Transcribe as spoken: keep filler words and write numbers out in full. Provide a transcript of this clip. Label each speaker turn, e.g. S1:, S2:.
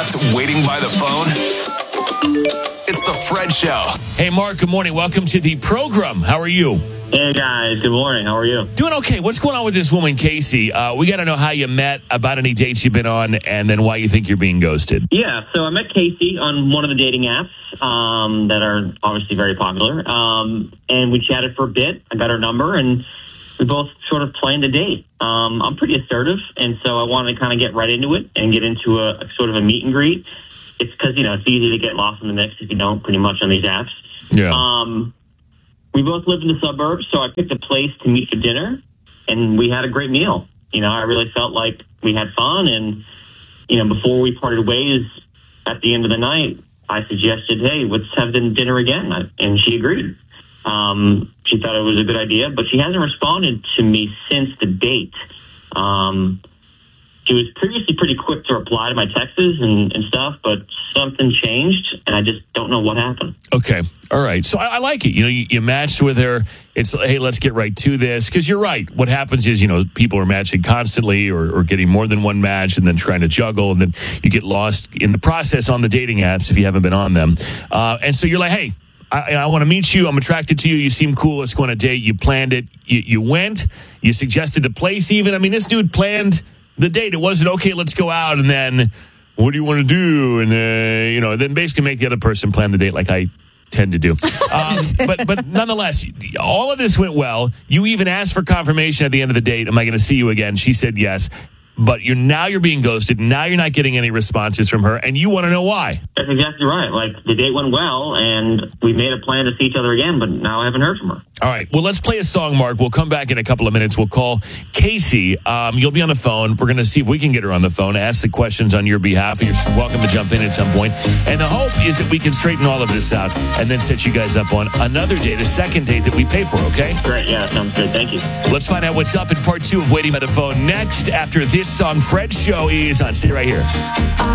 S1: left waiting by the phone? It's the Fred Show.
S2: Hey, Mark, good morning. Welcome to the program. How are you?
S3: Hey, guys. Good morning. How are you?
S2: Doing okay. What's going on with this woman, Casey? Uh, we got to know how you met, about any dates you've been on, and then why you think you're being ghosted.
S3: Yeah, so I met Casey on one of the dating apps um, that are obviously very popular. Um, and we chatted for a bit. I got her number, and we both sort of planned a date. Um, I'm pretty assertive, and so I wanted to kind of get right into it and get into a, a sort of a meet and greet. It's because, you know, it's easy to get lost in the mix if you don't, pretty much, on these apps.
S2: Yeah.
S3: Um, we both live in the suburbs, so I picked a place to meet for dinner, and we had a great meal. You know, I really felt like we had fun, and, you know, before we parted ways at the end of the night, I suggested, hey, let's have dinner again, and she agreed. Um, she thought it was a good idea, but she hasn't responded to me since the date. Um, she was previously pretty quick to reply to my texts and, and stuff, but something changed, and I just don't know what happened.
S2: Okay. All right. So I, I like it. You know, you, you matched with her. It's, hey, let's get right to this. Because you're right. What happens is, you know, people are matching constantly or, or getting more than one match and then trying to juggle. And then you get lost in the process on the dating apps if you haven't been on them. Uh, and so you're like, hey, I, I want to meet you. I'm attracted to you. You seem cool. Let's go on a date. You planned it. You, you went. You suggested a place even. I mean, this dude planned the date. It wasn't, okay, let's go out. And then, what do you want to do? And, uh, you know, then basically make the other person plan the date like I tend to do. Um, but but nonetheless, all of this went well. You even asked for confirmation at the end of the date. Am I going to see you again? She said yes. But you're now you're being ghosted. Now you're not getting any responses from her, and you want to know why.
S3: That's exactly right. Like, the date went well, and we made a plan to see each other again, but now I haven't heard from her.
S2: All right. Well, let's play a song, Mark. We'll come back in a couple of minutes. We'll call Casey. Um, you'll be on the phone. We're going to see if we can get her on the phone, ask the questions on your behalf. You're welcome to jump in at some point. And the hope is that we can straighten all of this out and then set you guys up on another date, a second date that we pay for, okay?
S3: Great. Yeah, sounds good. Thank you.
S2: Let's find out what's up in part two of Waiting by the Phone next after this song. Fred Show is on. Stay right here.